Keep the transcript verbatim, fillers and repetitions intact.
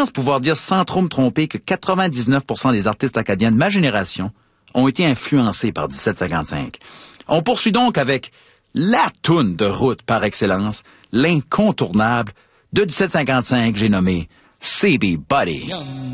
pense pouvoir dire sans trop me tromper que quatre-vingt-dix-neuf pour cent des artistes acadiens de ma génération ont été influencés par dix-sept cinquante-cinq. On poursuit donc avec la toune de route par excellence, l'incontournable de dix-sept cinquante-cinq, j'ai nommé C B Buddy.